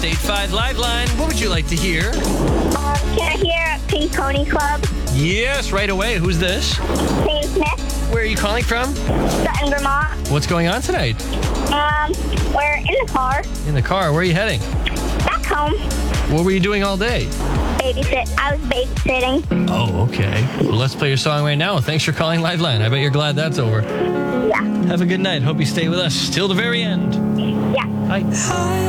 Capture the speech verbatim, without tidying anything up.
statewide live line. What would you like to hear? Um, can I hear Pink Pony Club? Yes, right away. Who's this? Sam Smith, Where are you calling from? Sutton, Vermont. What's going on tonight? Um, we're in the car, In the car. Where are you heading? back home. What were you doing all day? Babysit. I was babysitting. Oh, okay. Well, let's play your song right now. Thanks for calling Liveline. I bet you're glad that's over. Yeah. Have a good night. Hope you stay with us till the very end. Yeah. Bye.